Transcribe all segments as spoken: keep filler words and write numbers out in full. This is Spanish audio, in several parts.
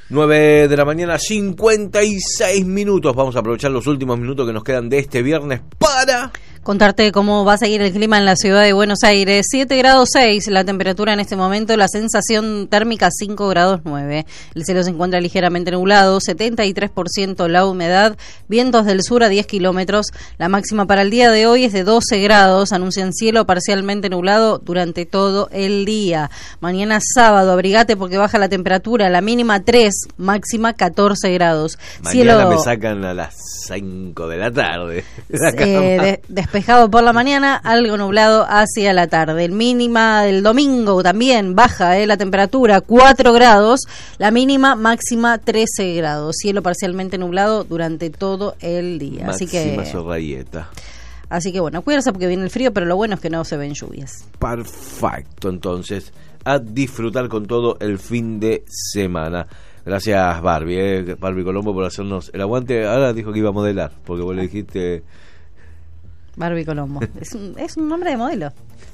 nueve de la mañana, cincuenta y seis minutos. Vamos a aprovechar los últimos minutos que nos quedan de este viernes para contarte cómo va a seguir el clima en la ciudad de Buenos Aires. siete grados seis la temperatura en este momento, la sensación térmica cinco grados nueve. El cielo se encuentra ligeramente nublado, setenta y tres por ciento la humedad, vientos del sur a diez kilómetros. La máxima para el día de hoy es de doce grados, anuncian cielo parcialmente nublado durante todo el día. Mañana sábado, abrigate porque baja la temperatura, la mínima tres, máxima catorce grados. Mañana cielo me sacan a las cinco de la tarde. Eh, de, despejado por la mañana, algo nublado hacia la tarde. El mínima del domingo también baja eh, la temperatura, cuatro grados, la mínima máxima trece grados. Cielo parcialmente nublado durante todo el día. Máxima así que sorrayeta. Así que bueno, cuídense porque viene el frío, pero lo bueno es que no se ven lluvias. Perfecto, entonces, a disfrutar con todo el fin de semana. Gracias Barbie, eh, Barbie Colombo, por hacernos el aguante. Ahora dijo que iba a modelar, porque vos le dijiste... Barbie Colombo. Es un, es un nombre de modelo.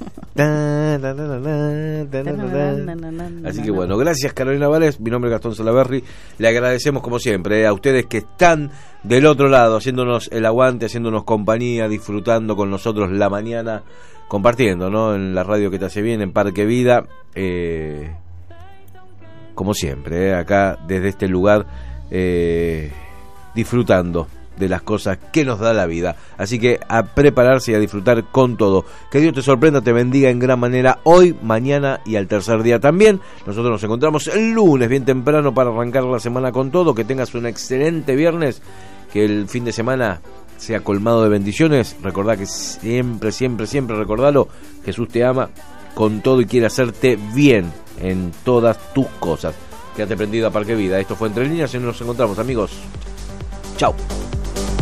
Así que bueno, gracias Carolina Vales, mi nombre es Gastón Salaverry. Le agradecemos como siempre eh, a ustedes que están del otro lado, haciéndonos el aguante, haciéndonos compañía, disfrutando con nosotros la mañana, compartiendo, ¿no? En la radio que te hace bien, en Parque Vida. Eh... Como siempre, eh, acá desde este lugar eh, disfrutando de las cosas que nos da la vida. Así que a prepararse y a disfrutar con todo. Que Dios te sorprenda, te bendiga en gran manera hoy, mañana y al tercer día también. Nosotros nos encontramos el lunes bien temprano para arrancar la semana con todo. Que tengas un excelente viernes, que el fin de semana sea colmado de bendiciones. Recordá que siempre, siempre, siempre recordalo, Jesús te ama con todo y quiere hacerte bien en todas tus cosas. Quédate prendido a Parque Vida. Esto fue Entre Líneas y nos encontramos, amigos. Chau.